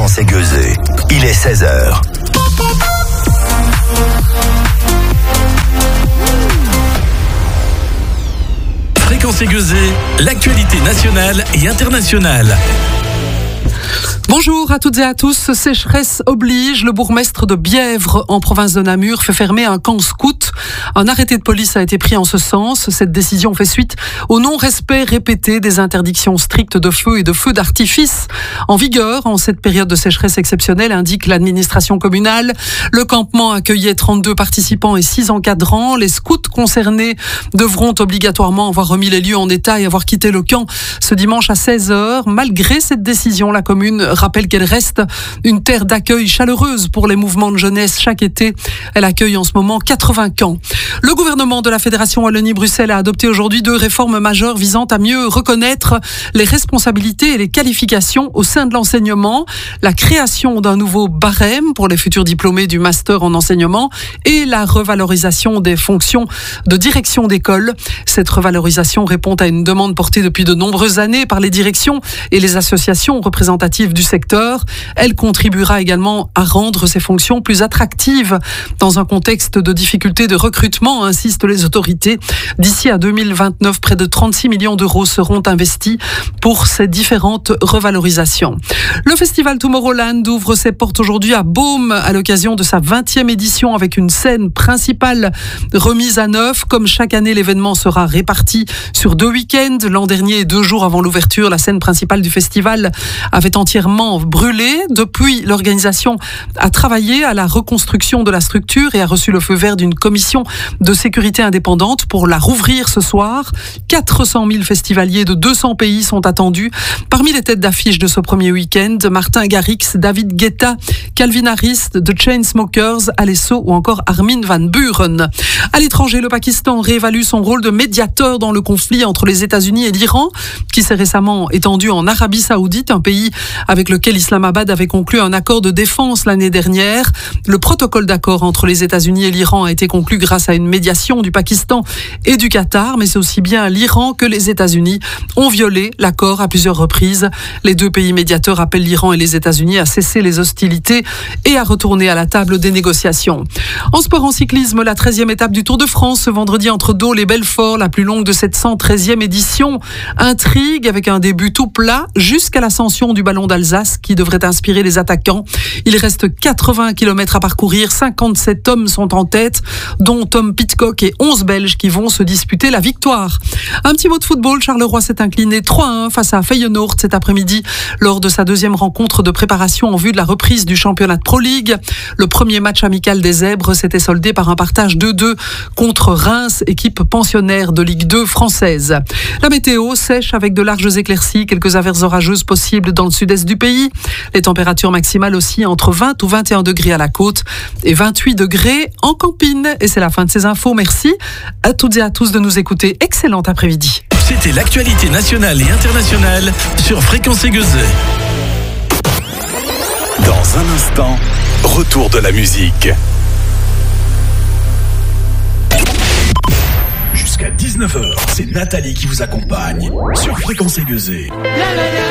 Fréquence Aiguezée. Il est 16h. Fréquence Aiguezée, l'actualité nationale et internationale. Bonjour à toutes et à tous. Sécheresse oblige. Le bourgmestre de Bièvre, en province de Namur, fait fermer un camp scout. Un arrêté de police a été pris en ce sens. Cette décision fait suite au non-respect répété des interdictions strictes de feu et de feux d'artifice en vigueur en cette période de sécheresse exceptionnelle, indique l'administration communale. Le campement accueillait 32 participants et 6 encadrants. Les scouts concernés devront obligatoirement avoir remis les lieux en état et avoir quitté le camp ce dimanche à 16h. Malgré cette décision, la commune rappelle qu'elle reste une terre d'accueil chaleureuse pour les mouvements de jeunesse. Chaque été, elle accueille en ce moment 80 camps. Le gouvernement de la Fédération Wallonie-Bruxelles a adopté aujourd'hui 2 réformes majeures visant à mieux reconnaître les responsabilités et les qualifications au sein de l'enseignement. La création d'un nouveau barème pour les futurs diplômés du master en enseignement et la revalorisation des fonctions de direction d'école. Cette revalorisation répond à une demande portée depuis de nombreuses années par les directions et les associations représentatives du secteur. Elle contribuera également à rendre ces fonctions plus attractives dans un contexte de difficultés de recrutement, insistent les autorités. D'ici à 2029, près de 36 millions d'euros seront investis pour ces différentes revalorisations. Le festival Tomorrowland ouvre ses portes aujourd'hui à Beaume à l'occasion de sa 20e édition avec une scène principale remise à neuf. Comme chaque année, l'événement sera réparti sur 2 week-ends. L'an dernier, 2 jours avant l'ouverture, la scène principale du festival avait entièrement brûlé. Depuis, l'organisation a travaillé à la reconstruction de la structure et a reçu le feu vert d'une commission de sécurité indépendante pour la rouvrir ce soir. 400 000 festivaliers de 200 pays sont attendus. Parmi les têtes d'affiche de ce premier week-end, Martin Garrix, David Guetta, Calvin Harris, The Chainsmokers, Alesso ou encore Armin van Buuren. À l'étranger, le Pakistan réévalue son rôle de médiateur dans le conflit entre les États-Unis et l'Iran, qui s'est récemment étendu en Arabie Saoudite, un pays avec lequel Islamabad avait conclu un accord de défense l'année dernière. Le protocole d'accord entre les États-Unis et l'Iran a été conclu grâce à une médiation du Pakistan et du Qatar, mais c'est aussi bien l'Iran que les États-Unis ont violé l'accord à plusieurs reprises. Les 2 pays médiateurs appellent l'Iran et les États-Unis à cesser les hostilités et à retourner à la table des négociations. En sport, en cyclisme, la 13e étape du Tour de France ce vendredi entre Dole et Belfort, la plus longue de cette 113e édition. Intrigue avec un début tout plat jusqu'à l'ascension du Ballon d'Alsace qui devrait inspirer les attaquants. Il reste 80 km à parcourir. 57 hommes sont en tête, dont Tom Pidcock et 11 Belges qui vont se disputer la victoire. Un petit mot de football. Charleroi s'est incliné 3-1 face à Feyenoord cet après-midi lors de sa 2e rencontre de préparation en vue de la reprise du championnat de Pro League. Le premier match amical des Zèbres s'était soldé par un partage 2-2 contre Reims, équipe pensionnaire de Ligue 2 française. La météo sèche avec de larges éclaircies, quelques averses orageuses possibles dans le sud-est du pays. Les températures maximales aussi entre 20 ou 21 degrés à la côte et 28 degrés en campine. Et c'est la fin de ces infos. Merci à toutes et à tous de nous écouter. Excellent après-midi. C'était l'actualité nationale et internationale sur Fréquence Aiguezée. Dans un instant, retour de la musique. Jusqu'à 19h, c'est Nathalie qui vous accompagne sur Fréquence Aiguezée.